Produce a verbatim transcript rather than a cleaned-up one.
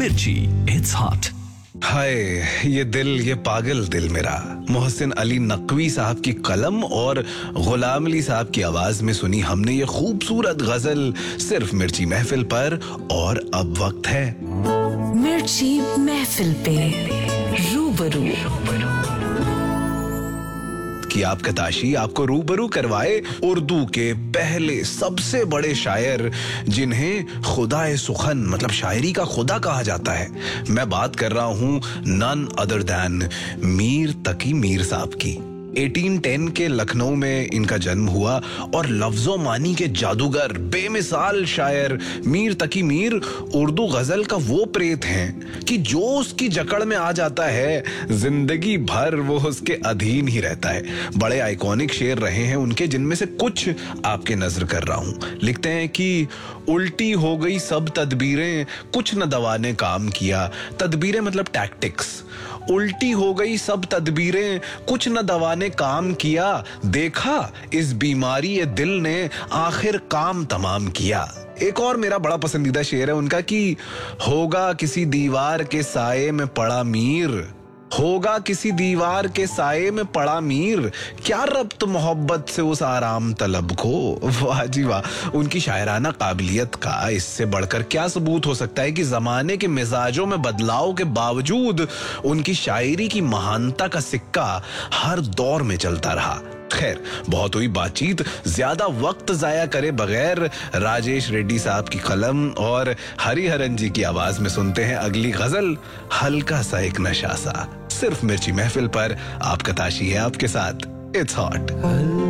मिर्ची, it's hot. हाय ये दिल, ये पागल दिल मेरा। मोहसिन अली नकवी साहब की कलम और गुलाम अली साहब की आवाज में सुनी हमने ये खूबसूरत गजल सिर्फ मिर्ची महफिल पर। और अब वक्त है मिर्ची महफिल पे रूबरू कि आपका ताशी आपको रूबरू करवाए उर्दू के पहले सबसे बड़े शायर, जिन्हें खुदाए सुखन मतलब शायरी का खुदा कहा जाता है। मैं बात कर रहा हूं नन अदर दैन मीर तकी मीर साहब की। अठारह सौ दस के लखनऊ में इनका जन्म हुआ और लफ्जों मानी के जादूगर, बेमिसाल शायर मीर तकी मीर उर्दू गजल का वो प्रेत हैं कि जो उसकी जकड़ में आ जाता है जिंदगी भर वो उसके अधीन ही रहता है। बड़े आइकॉनिक शेर रहे हैं उनके, जिनमें से कुछ आपके नजर कर रहा हूं। लिखते हैं कि उल्टी हो गई सब तदबीरें, कुछ न दवा ने काम किया। तदबीरें मतलब टैक्टिक्स। उल्टी हो गई सब तदबीरें, कुछ न दवा ने काम किया। देखा इस बीमारी ये दिल ने आखिर काम तमाम किया। एक और मेरा बड़ा पसंदीदा शेर है उनका कि होगा किसी दीवार के साये में पड़ा मीर, होगा किसी दीवार के साये में पड़ा मीर, क्या रब्त मोहब्बत से उस आराम तलब को। वाह जी वाह, उनकी शायराना काबिलियत का इससे बढ़कर क्या सबूत हो सकता है कि जमाने के मिजाजों में बदलाव के बावजूद उनकी शायरी की महानता का सिक्का हर दौर में चलता रहा। खैर, बहुत हुई बातचीत, ज्यादा वक्त जाया करे बगैर राजेश रेड्डी साहब की कलम और हरिहरन जी की आवाज में सुनते हैं अगली गजल, हल्का सा एक नशा सा। सिर्फ मिर्ची महफिल पर आपका ताशी है आपके साथ, इट्स हॉट।